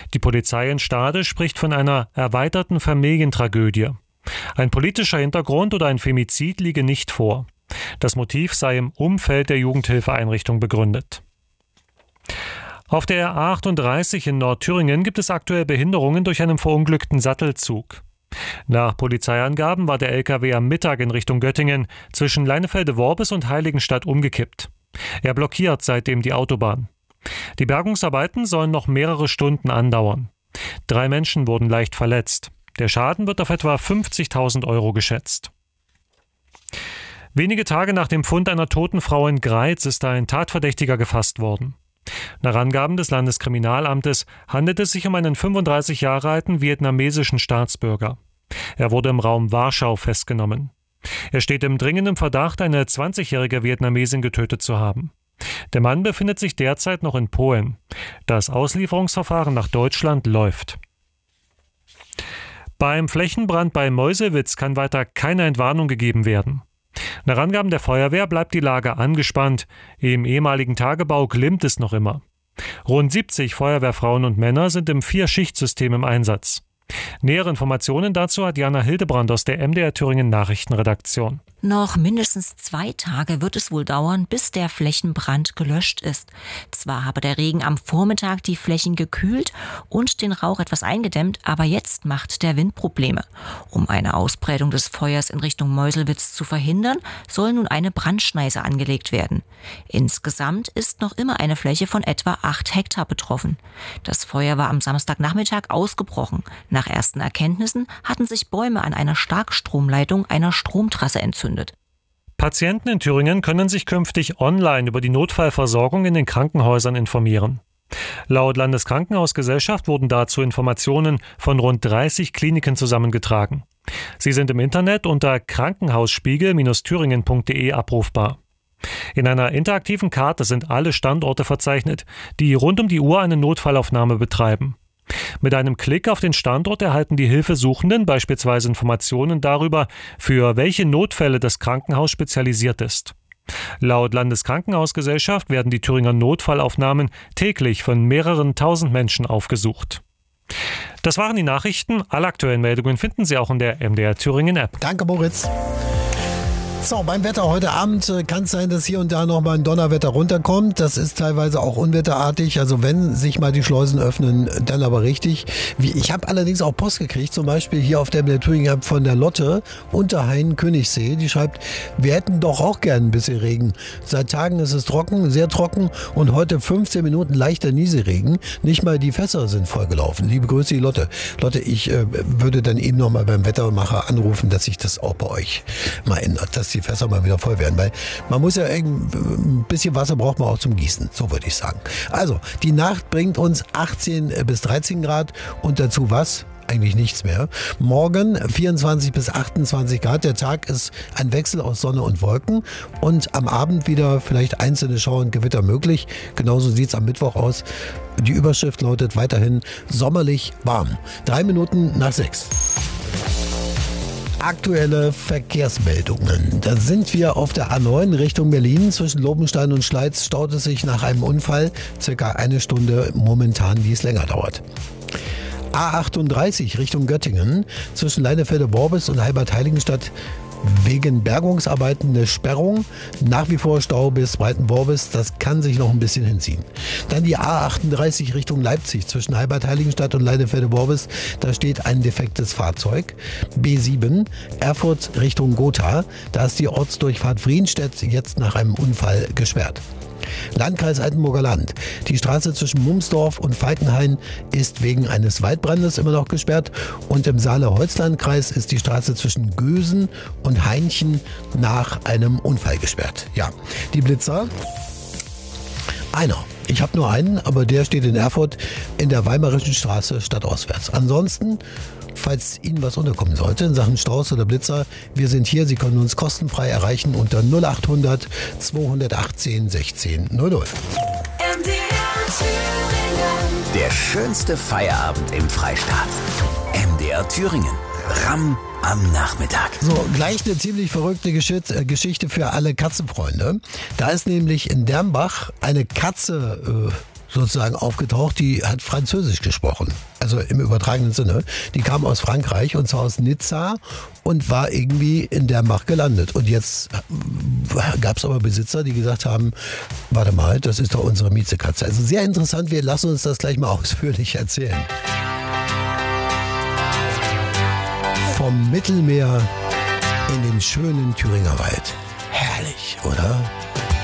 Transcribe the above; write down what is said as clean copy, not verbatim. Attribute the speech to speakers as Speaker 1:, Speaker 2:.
Speaker 1: Die Polizei in Stade spricht von einer erweiterten Familientragödie. Ein politischer Hintergrund oder ein Femizid liege nicht vor. Das Motiv sei im Umfeld der Jugendhilfeeinrichtung begründet. Auf der A38 in Nordthüringen gibt es aktuell Behinderungen durch einen verunglückten Sattelzug. Nach Polizeiangaben war der LKW am Mittag in Richtung Göttingen zwischen Leinefelde-Worbis und Heiligenstadt umgekippt. Er blockiert seitdem die Autobahn. Die Bergungsarbeiten sollen noch mehrere Stunden andauern. 3 Menschen wurden leicht verletzt. Der Schaden wird auf etwa 50.000 € geschätzt. Wenige Tage nach dem Fund einer toten Frau in Greiz ist ein Tatverdächtiger gefasst worden. Nach Angaben des Landeskriminalamtes handelt es sich um einen 35 Jahre alten vietnamesischen Staatsbürger. Er wurde im Raum Warschau festgenommen. Er steht im dringenden Verdacht, eine 20-jährige Vietnamesin getötet zu haben. Der Mann befindet sich derzeit noch in Polen. Das Auslieferungsverfahren nach Deutschland läuft. Beim Flächenbrand bei Meuselwitz kann weiter keine Entwarnung gegeben werden. Nach Angaben der Feuerwehr bleibt die Lage angespannt. Im ehemaligen Tagebau glimmt es noch immer. Rund 70 Feuerwehrfrauen und Männer sind im 4-Schicht-System im Einsatz. Nähere Informationen dazu hat Jana Hildebrand aus der MDR Thüringen Nachrichtenredaktion.
Speaker 2: Noch mindestens 2 Tage wird es wohl dauern, bis der Flächenbrand gelöscht ist. Zwar habe der Regen am Vormittag die Flächen gekühlt und den Rauch etwas eingedämmt, aber jetzt macht der Wind Probleme. Um eine Ausbreitung des Feuers in Richtung Meuselwitz zu verhindern, soll nun eine Brandschneise angelegt werden. Insgesamt ist noch immer eine Fläche von etwa 8 Hektar betroffen. Das Feuer war am Samstagnachmittag ausgebrochen. Nach ersten Erkenntnissen hatten sich Bäume an einer Starkstromleitung einer Stromtrasse entzündet.
Speaker 1: Patienten in Thüringen können sich künftig online über die Notfallversorgung in den Krankenhäusern informieren. Laut Landeskrankenhausgesellschaft wurden dazu Informationen von rund 30 Kliniken zusammengetragen. Sie sind im Internet unter krankenhausspiegel-thüringen.de abrufbar. In einer interaktiven Karte sind alle Standorte verzeichnet, die rund um die Uhr eine Notfallaufnahme betreiben. Mit einem Klick auf den Standort erhalten die Hilfesuchenden beispielsweise Informationen darüber, für welche Notfälle das Krankenhaus spezialisiert ist. Laut Landeskrankenhausgesellschaft werden die Thüringer Notfallaufnahmen täglich von mehreren tausend Menschen aufgesucht. Das waren die Nachrichten. Alle aktuellen Meldungen finden Sie auch in der MDR Thüringen App.
Speaker 3: Danke, Moritz. So, beim Wetter heute Abend kann es sein, dass hier und da noch mal ein Donnerwetter runterkommt. Das ist teilweise auch unwetterartig. Also wenn sich mal die Schleusen öffnen, dann aber richtig. Ich habe allerdings auch Post gekriegt, zum Beispiel hier auf der MDR Thüringen App von der Lotte, Unterhain-Königssee. Die schreibt, wir hätten doch auch gern ein bisschen Regen. Seit Tagen ist es trocken, sehr trocken und heute 15 Minuten leichter Nieselregen. Nicht mal die Fässer sind vollgelaufen. Liebe Grüße, die Lotte. Lotte, ich würde dann eben noch mal beim Wettermacher anrufen, dass sich das auch bei euch mal ändert, dass die Fässer mal wieder voll werden, weil man muss ja ein bisschen Wasser braucht man auch zum Gießen, so würde ich sagen. Also, die Nacht bringt uns 18 bis 13 Grad und dazu was? Eigentlich nichts mehr. Morgen 24 bis 28 Grad. Der Tag ist ein Wechsel aus Sonne und Wolken und am Abend wieder vielleicht einzelne Schauer und Gewitter möglich. Genauso sieht es am Mittwoch aus. Die Überschrift lautet weiterhin sommerlich warm. 3 Minuten nach 6. Aktuelle Verkehrsmeldungen. Da sind wir auf der A9 Richtung Berlin. Zwischen Lobenstein und Schleiz staut es sich nach einem Unfall. Circa 1 Stunde momentan, wie es länger dauert. A38 Richtung Göttingen. Zwischen Leinefelde-Worbis und Heilbad-Heiligenstadt wegen Bergungsarbeiten eine Sperrung. Nach wie vor Stau bis Breitenworbis. Das kann sich noch ein bisschen hinziehen. Dann die A38 Richtung Leipzig zwischen Heilbad-Heiligenstadt und Leinefelde-Worbis. Da steht ein defektes Fahrzeug. B7 Erfurt Richtung Gotha. Da ist die Ortsdurchfahrt Frienstedt jetzt nach einem Unfall gesperrt. Landkreis Altenburger Land. Die Straße zwischen Mumsdorf und Falkenhain ist wegen eines Waldbrandes immer noch gesperrt und im Saale-Holzland-Kreis ist die Straße zwischen Gösen und Hainchen nach einem Unfall gesperrt. Ja, die Blitzer. Einer. Ich habe nur einen, aber der steht in Erfurt in der Weimarischen Straße stadtauswärts. Ansonsten, falls Ihnen was unterkommen sollte in Sachen Staus oder Blitzer, wir sind hier. Sie können uns kostenfrei erreichen unter 0800 218 16 00.
Speaker 4: Der schönste Feierabend im Freistaat. MDR Thüringen. Ramm am Nachmittag.
Speaker 3: So, gleich eine ziemlich verrückte Geschichte für alle Katzenfreunde. Da ist nämlich in Dernbach eine Katze sozusagen aufgetaucht, die hat Französisch gesprochen. Also im übertragenen Sinne. Die kam aus Frankreich und zwar aus Nizza und war irgendwie in der Macht gelandet. Und jetzt gab es aber Besitzer, die gesagt haben, warte mal, das ist doch unsere Miezekatze. Also sehr interessant, wir lassen uns das gleich mal ausführlich erzählen. Vom Mittelmeer in den schönen Thüringer Wald. Herrlich, oder?